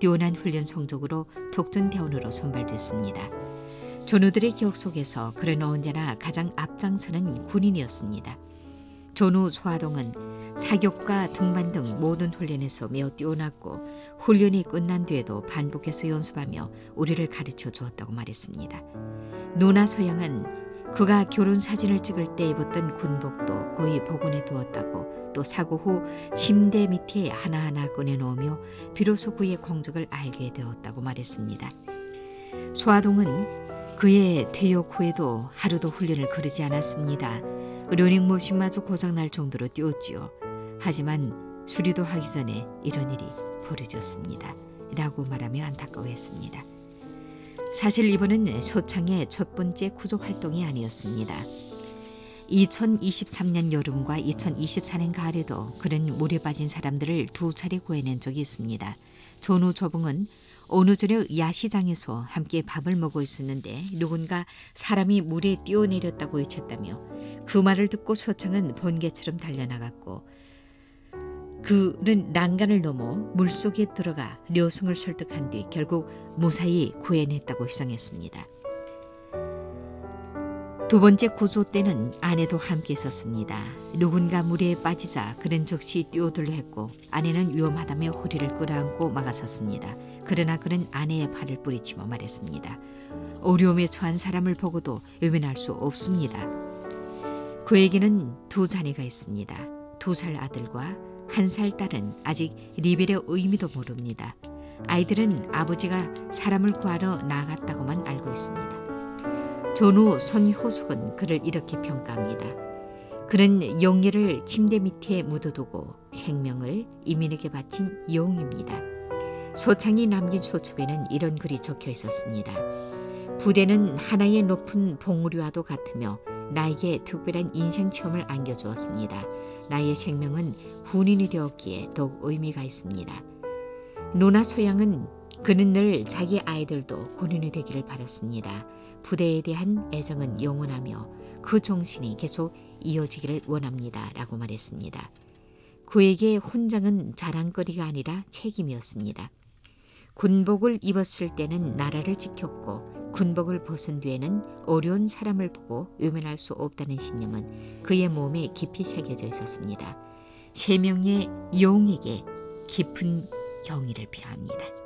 뛰어난 훈련 성적으로 독전대원으로 선발됐습니다. 전우들의 기억 속에서 그는 언제나 가장 앞장서는 군인이었습니다. 전우 소아동은 사격과 등반 등 모든 훈련에서 매우 뛰어났고 훈련이 끝난 뒤에도 반복해서 연습하며 우리를 가르쳐 주었다고 말했습니다. 누나 소영은 그가 결혼 사진을 찍을 때 입었던 군복도 거의 복원해 두었다고, 또 사고 후 침대 밑에 하나하나 꺼내놓으며 비로소 그의 공적을 알게 되었다고 말했습니다. 소아동은 그의 퇴역 후에도 하루도 훈련을 거르지 않았습니다. 러닝머신마저 고장날 정도로 뛰었지요. 하지만 수리도 하기 전에 이런 일이 벌어졌습니다. 라고 말하며 안타까워했습니다. 사실 이번은 소창의 첫 번째 구조 활동이 아니었습니다. 2023년 여름과 2024년 가을에도 그는 물에 빠진 사람들을 2차례 구해낸 적이 있습니다. 전우 조봉은 어느 저녁 야시장에서 함께 밥을 먹고 있었는데 누군가 사람이 물에 뛰어내렸다고 외쳤다며 그 말을 듣고 소창은 번개처럼 달려나갔고 그는 난간을 넘어 물속에 들어가 려승을 설득한 뒤 결국 무사히 구해냈다고 희생했습니다. 두 번째 구조 때는 아내도 함께 있었습니다. 누군가 물에 빠지자 그는 즉시 뛰어들려 했고 아내는 위험하다며 허리를 끌어안고 막아섰습니다. 그러나 그는 아내의 팔을 뿌리치며 말했습니다. 어려움에 처한 사람을 보고도 외면할 수 없습니다. 그에게는 2 자녀가 있습니다. 2살 아들과 1살 딸은 아직 리벨의 의미도 모릅니다. 아이들은 아버지가 사람을 구하러 나갔다고만 알고 있습니다. 전후 손효숙은 그를 이렇게 평가합니다. 그는 영예를 침대 밑에 묻어두고 생명을 이민에게 바친 영입니다. 소창이 남긴 소첩에는 이런 글이 적혀 있었습니다. 부대는 하나의 높은 봉우리와도 같으며 나에게 특별한 인생 체험을 안겨주었습니다. 나의 생명은 군인이 되었기에 더욱 의미가 있습니다. 누나 소양은 그는 늘 자기 아이들도 군인이 되기를 바랐습니다. 부대에 대한 애정은 영원하며 그 정신이 계속 이어지기를 원합니다. 라고 말했습니다. 그에게 훈장은 자랑거리가 아니라 책임이었습니다. 군복을 입었을 때는 나라를 지켰고 군복을 벗은 뒤에는 어려운 사람을 보고 외면할 수 없다는 신념은 그의 몸에 깊이 새겨져 있었습니다. 3명의 영에게 깊은 경의를 표합니다.